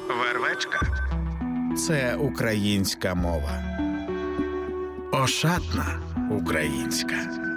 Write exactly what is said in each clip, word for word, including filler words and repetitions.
Вервечка – це українська мова. Ошатна українська.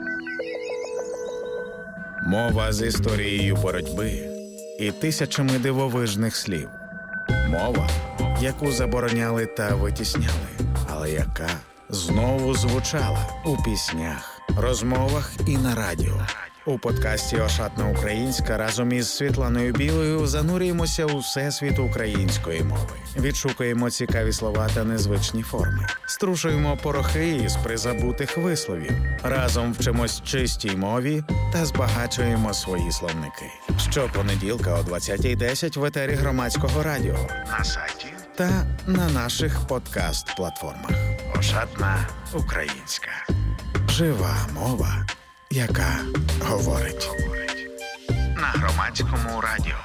Мова з історією боротьби і тисячами дивовижних слів. Мова, яку забороняли та витісняли, але яка знову звучала у піснях, розмовах і на радіо. У подкасті «Ошатна українська» разом із Світланою Білою занурюємося у всесвіт української мови. Відшукуємо цікаві слова та незвичні форми. Струшуємо порохи із призабутих висловів. Разом вчимось чистій мові та збагачуємо свої словники. Щопонеділка о двадцятій десять в етері Громадського радіо, на сайті та на наших подкаст-платформах. «Ошатна українська». Жива мова, яка говорить. На Громадському радіо.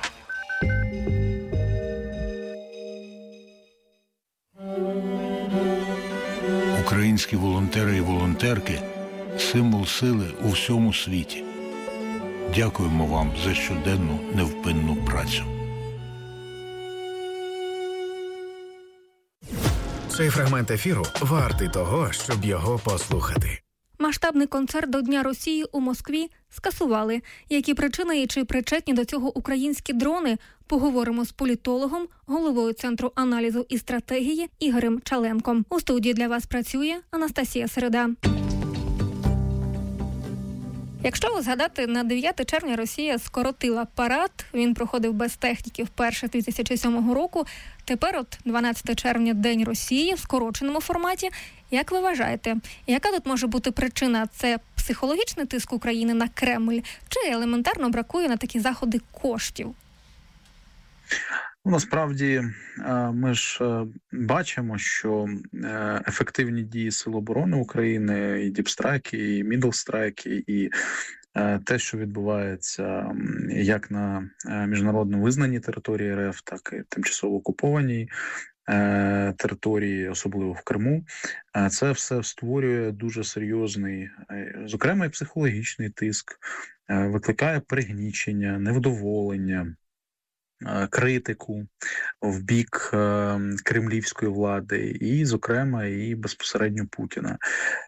Українські волонтери і волонтерки – символ сили у всьому світі. Дякуємо вам за щоденну невпинну працю. Цей фрагмент ефіру вартий того, щоб його послухати. Масштабний концерт до Дня Росії у Москві скасували. Які причини і чи причетні до цього українські дрони? Поговоримо з політологом, головою Центру аналізу і стратегії Ігорем Чаленком. У студії для вас працює Анастасія Середа. Якщо згадати, на дев'яте червня Росія скоротила парад. Він проходив без техніки вперше дві тисячі сьомого року. Тепер от дванадцяте червня – День Росії в скороченому форматі. Як ви вважаєте, яка тут може бути причина? Це психологічний тиск України на Кремль? Чи елементарно бракує на такі заходи коштів? Насправді ми ж бачимо, що ефективні дії Сил оборони України, і діпстрайки, і мідлстрайки, і те, що відбувається як на міжнародно визнаній території РФ, так і тимчасово окупованій території, особливо в Криму, це все створює дуже серйозний, зокрема і психологічний тиск, викликає пригнічення, невдоволення, критику в бік кремлівської влади і, зокрема, і безпосередньо Путіна.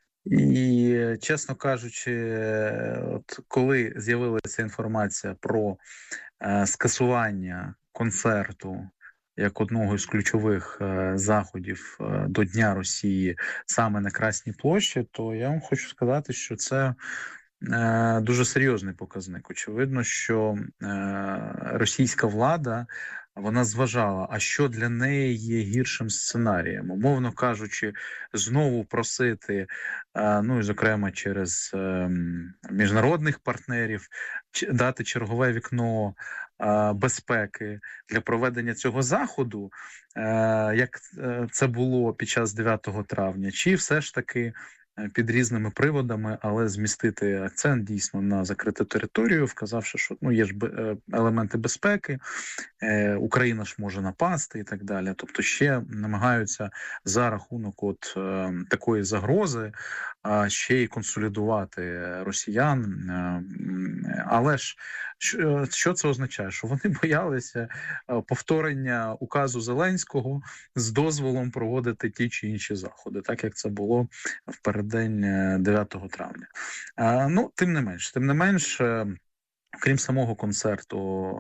І, чесно кажучи, от коли з'явилася інформація про скасування концерту як одного із ключових е, заходів е, до Дня Росії саме на Красній площі, то я вам хочу сказати, що це е, дуже серйозний показник. Очевидно, що е, російська влада, вона зважала, а що для неї є гіршим сценарієм. Умовно кажучи, знову просити, е, ну і зокрема через е, міжнародних партнерів, дати чергове вікно безпеки для проведення цього заходу, як це було під час дев'ятого травня, чи все ж таки під різними приводами, але змістити акцент дійсно на закриту територію, вказавши, що ну є ж елементи безпеки, Україна ж може напасти і так далі. Тобто ще намагаються за рахунок от такої загрози ще й консолідувати росіян. Але ж що це означає? Що вони боялися повторення указу Зеленського з дозволом проводити ті чи інші заходи, так як це було в переддень дев'ятого травня. Ну, тим не менш, тим не менш, крім самого концерту,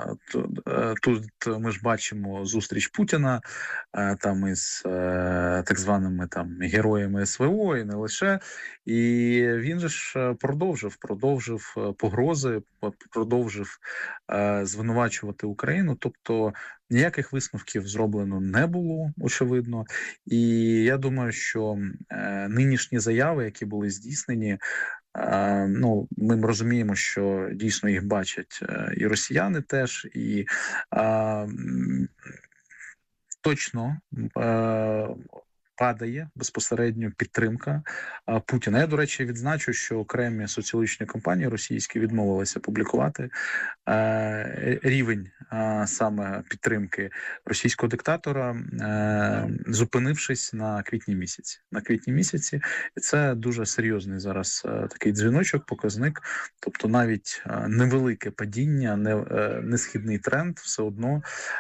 тут ми ж бачимо зустріч Путіна там із так званими там героями СВО і не лише. І він же ж продовжив, продовжив погрози, продовжив звинувачувати Україну. Тобто ніяких висновків зроблено не було, очевидно. І я думаю, що нинішні заяви, які були здійснені, Uh, ну, ми розуміємо, що дійсно їх бачать uh, і росіяни теж, і uh, точно uh, падає безпосередньо підтримка Путіна. Я, до речі, відзначу, що окремі соціологічні компанії російські відмовилися публікувати е, рівень е, саме підтримки російського диктатора, е, зупинившись на квітні місяці. На квітні місяці. І це дуже серйозний зараз е, такий дзвіночок, показник. Тобто навіть е, невелике падіння, не, е, несхідний тренд все одно